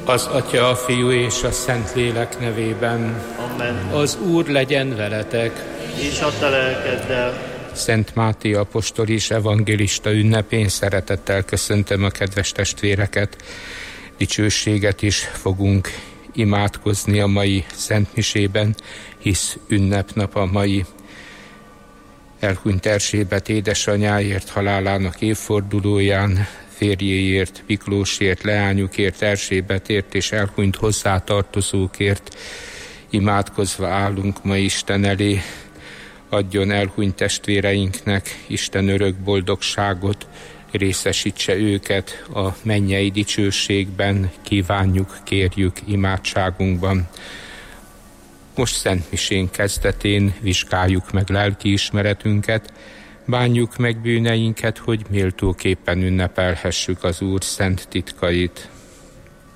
Az Atya, a Fiú és a Szentlélek nevében. Amen. Az Úr legyen veletek. És a te lelkeddel. Szent Máté apostol és evangélista ünnepén szeretettel köszöntöm a kedves testvéreket. Dicsőséget is fogunk imádkozni a mai szentmisében, hisz ünnepnap a mai elhunyt Erzsébet édesanyáért, halálának évfordulóján, férjéért, Miklósért, leányukért, Erzsébetért és elhunyt hozzátartozókért imádkozva állunk ma Isten elé. Adjon elhunyt testvéreinknek Isten örök boldogságot, részesítse őket a mennyei dicsőségben, kívánjuk, kérjük imádságunkban. Most szentmisén kezdetén vizsgáljuk meg lelkiismeretünket, bánjuk meg bűneinket, hogy méltóképpen ünnepelhessük az Úr szent titkait.